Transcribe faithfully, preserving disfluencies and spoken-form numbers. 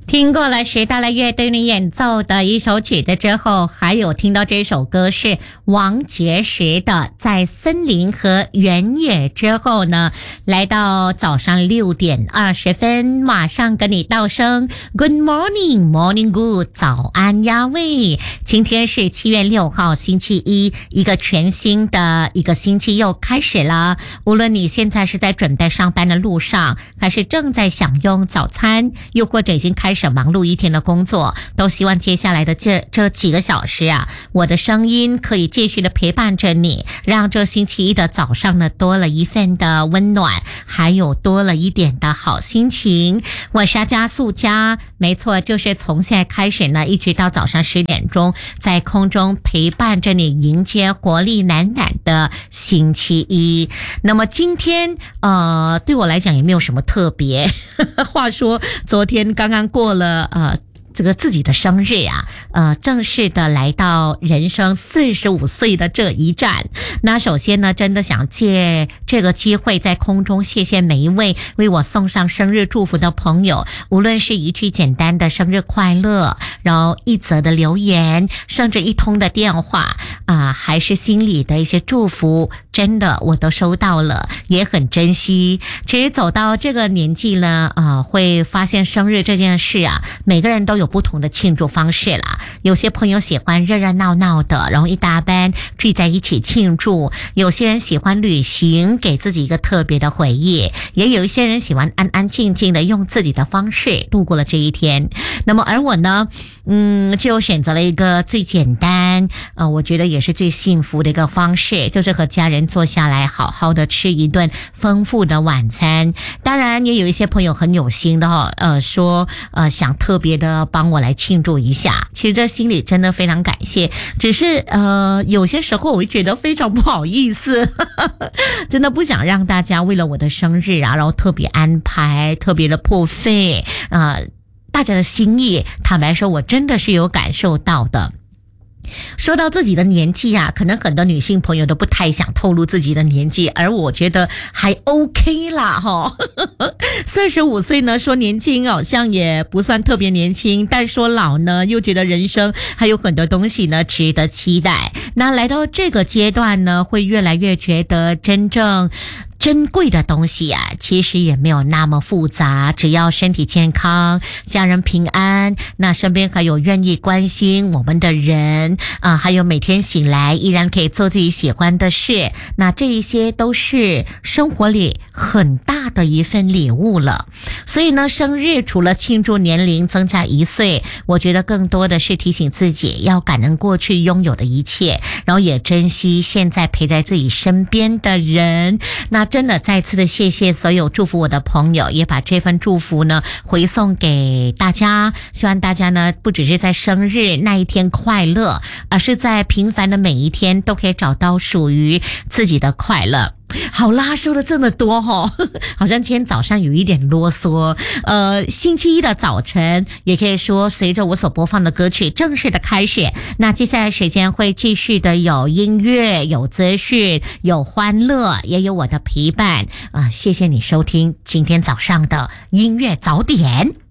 听过了时代了乐队里演奏的一首曲子之后，还有听到这首歌是王杰时的《在森林和原野》之后呢，来到早上六点二十分，马上跟你道声 Good morning, morning good， 早安呀喂！今天是七月六号星期一，一个全新的一个星期又开始了。无论你现在是在准备上班的路上，还是正在享用早餐，又或者已经开始忙碌一天的工作，都希望接下来的这这几个小时啊，我的声音可以继续的陪伴着你，让这星期一的早上呢多了一份的温暖，还有多了一点的好心情。我是阿加素佳，没错，就是从现在开始呢，一直到早上十点钟，在空中陪伴着你，迎接活力满满的星期一。那么今天呃，对我来讲也没有什么特别。话说昨天刚刚过了呃这个自己的生日啊，呃，正式的来到人生四十五岁的这一站。那首先呢，真的想借这个机会在空中谢谢每一位为我送上生日祝福的朋友，无论是一句简单的生日快乐，然后一则的留言，甚至一通的电话啊、呃，还是心里的一些祝福，真的我都收到了，也很珍惜。其实走到这个年纪呢，啊、呃，会发现生日这件事啊，每个人都有不同的庆祝方式啦。有些朋友喜欢热热闹闹的，然后一大班聚在一起庆祝；有些人喜欢旅行，给自己一个特别的回忆；也有一些人喜欢安安静静的用自己的方式度过了这一天。那么而我呢，嗯，就选择了一个最简单，呃，我觉得也是最幸福的一个方式，就是和家人坐下来好好的吃一顿丰富的晚餐。当然也有一些朋友很有心的哦，呃，说呃想特别的帮我来庆祝一下，其实这心里真的非常感谢，只是呃有些时候我会觉得非常不好意思，真的不想让大家为了我的生日啊，然后特别安排，特别的破费啊、呃，大家的心意，坦白说我真的是有感受到的。说到自己的年纪啊，可能很多女性朋友都不太想透露自己的年纪，而我觉得还 OK 啦齁。四十五岁呢，说年轻好像也不算特别年轻，但说老呢，又觉得人生还有很多东西呢值得期待。那来到这个阶段呢，会越来越觉得真正珍贵的东西啊，其实也没有那么复杂，只要身体健康，家人平安，那身边还有愿意关心我们的人啊、呃，还有每天醒来依然可以做自己喜欢的事，那这一些都是生活里很大的一份礼物了。所以呢，生日除了庆祝年龄增加一岁，我觉得更多的是提醒自己要感恩过去拥有的一切，然后也珍惜现在陪在自己身边的人。那真的再次的谢谢所有祝福我的朋友，也把这份祝福呢回送给大家，希望大家呢不只是在生日那一天快乐，而是在平凡的每一天都可以找到属于自己的快乐。好啦，说了这么多齁，好像今天早上有一点啰嗦。呃，星期一的早晨，也可以说随着我所播放的歌曲正式的开始。那接下来时间会继续的有音乐，有资讯，有欢乐，也有我的陪伴啊、呃！谢谢你收听今天早上的音乐早点。